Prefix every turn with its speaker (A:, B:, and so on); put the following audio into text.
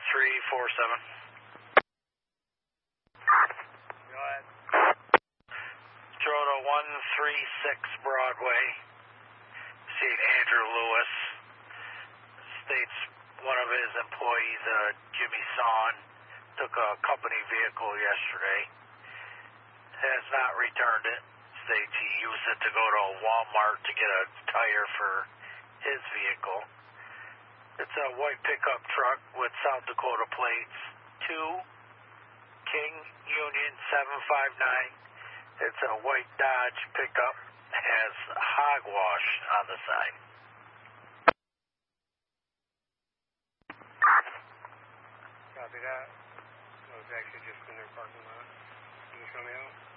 A: 1347.
B: Go ahead.
A: Toronto 136 Broadway. St. Andrew Lewis states one of his employees, Jimmy Son, took a company vehicle yesterday. Has not returned it. States he used it to go to Walmart to get a tire for his vehicle. It's a white pickup truck with South Dakota plates. 2 King Union 759. It's a white Dodge pickup. Has hogwash on the side.
B: Copy that. I was actually just in their parking lot. Can you show me out?